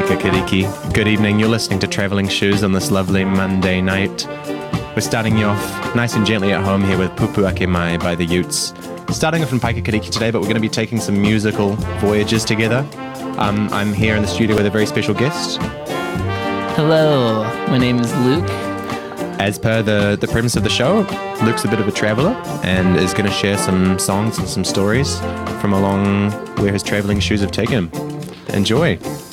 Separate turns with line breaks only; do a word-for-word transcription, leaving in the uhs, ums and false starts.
Paikakiriki. Good evening, you're listening to Travelling Shoes on this lovely Monday night. We're starting you off nice and gently at home here with Pupu Ake Mai by the Utes. Starting off in Paikakiriki today, but we're going to be taking some musical voyages together. Um, I'm here in the studio with a very special guest.
Hello, my name is Luke.
As per the, the premise of the show, Luke's a bit of a traveller and is going to share some songs and some stories from along where his travelling shoes have taken him. Enjoy.